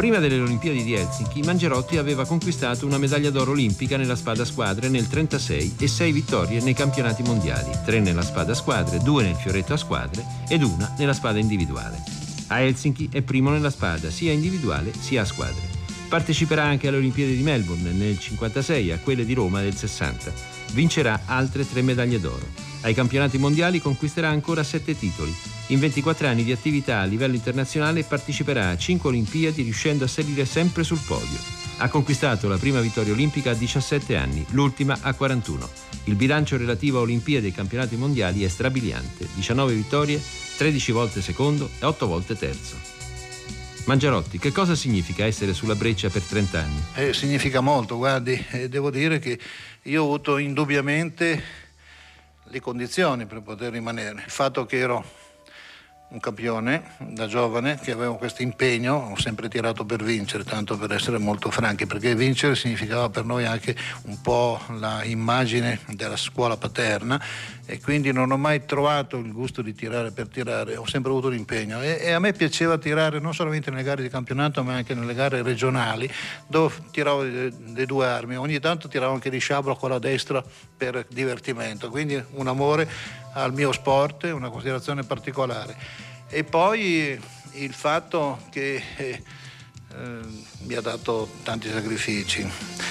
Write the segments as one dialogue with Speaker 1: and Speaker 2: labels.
Speaker 1: Prima delle Olimpiadi di Helsinki, Mangerotti aveva conquistato una medaglia d'oro olimpica nella spada a squadre nel 1936 e 6 vittorie nei campionati mondiali, 3 nella spada a squadre, 2 nel fioretto a squadre ed 1 nella spada individuale. A Helsinki è primo nella spada, sia individuale sia a squadre. Parteciperà anche alle Olimpiadi di Melbourne nel 1956 e a quelle di Roma nel 1960. Vincerà altre 3 medaglie d'oro. Ai campionati mondiali conquisterà ancora 7 titoli. In 24 anni di attività a livello internazionale parteciperà a 5 Olimpiadi, riuscendo a salire sempre sul podio. Ha conquistato la prima vittoria olimpica a 17 anni, l'ultima a 41. Il bilancio relativo a Olimpiadi e campionati mondiali è strabiliante: 19 vittorie, 13 volte secondo e 8 volte terzo. Mangerotti, che cosa significa essere sulla breccia per 30 anni?
Speaker 2: Significa molto, guardi, devo dire che io ho avuto indubbiamente le condizioni per poter rimanere. Il fatto che ero un campione da giovane, che avevo questo impegno, ho sempre tirato per vincere, tanto per essere molto franchi, perché vincere significava per noi anche un po' la immagine della scuola paterna, e quindi non ho mai trovato il gusto di tirare per tirare, ho sempre avuto l'impegno e a me piaceva tirare non solamente nelle gare di campionato ma anche nelle gare regionali, dove tiravo le 2 armi, ogni tanto tiravo anche di sciabola con la destra per divertimento, quindi un amore al mio sport, una considerazione particolare. E poi il fatto che mi ha dato tanti sacrifici,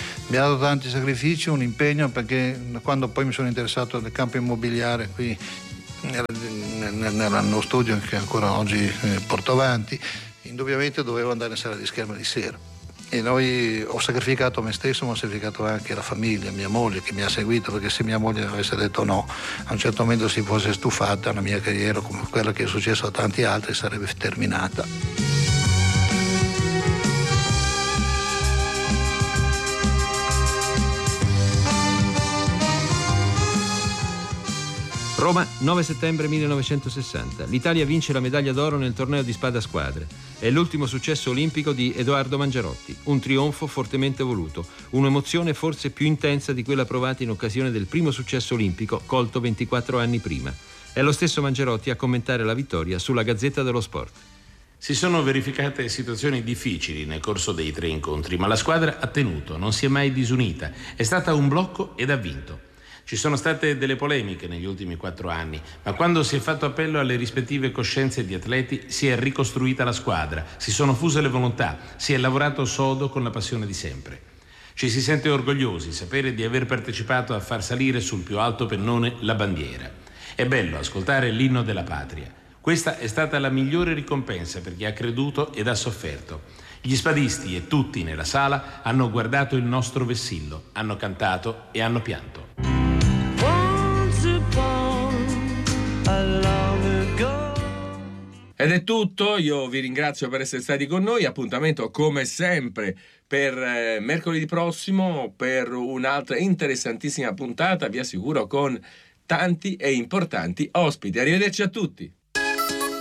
Speaker 2: un impegno, perché quando poi mi sono interessato del campo immobiliare qui nello studio che ancora oggi porto avanti, indubbiamente dovevo andare in sala di schermo di sera. E ho sacrificato me stesso, ma ho sacrificato anche la famiglia, mia moglie che mi ha seguito, perché se mia moglie avesse detto no, a un certo momento si fosse stufata, la mia carriera, come quella che è successo a tanti altri, sarebbe terminata.
Speaker 1: Roma, 9 settembre 1960. L'Italia vince la medaglia d'oro nel torneo di spada a squadre. È l'ultimo successo olimpico di Edoardo Mangerotti. Un trionfo fortemente voluto. Un'emozione forse più intensa di quella provata in occasione del primo successo olimpico, colto 24 anni prima. È lo stesso Mangerotti a commentare la vittoria sulla Gazzetta dello Sport.
Speaker 3: Si sono verificate situazioni difficili nel corso dei 3 incontri, ma la squadra ha tenuto, non si è mai disunita. È stata un blocco ed ha vinto. Ci sono state delle polemiche negli ultimi 4 anni, ma quando si è fatto appello alle rispettive coscienze di atleti si è ricostruita la squadra, si sono fuse le volontà, si è lavorato sodo con la passione di sempre. Ci si sente orgogliosi sapere di aver partecipato a far salire sul più alto pennone la bandiera. È bello ascoltare l'inno della patria. Questa è stata la migliore ricompensa per chi ha creduto ed ha sofferto. Gli spadisti e tutti nella sala hanno guardato il nostro vessillo, hanno cantato e hanno pianto.
Speaker 4: Ed è tutto, io vi ringrazio per essere stati con noi, appuntamento come sempre per mercoledì prossimo per un'altra interessantissima puntata, vi assicuro, con tanti e importanti ospiti. Arrivederci a tutti.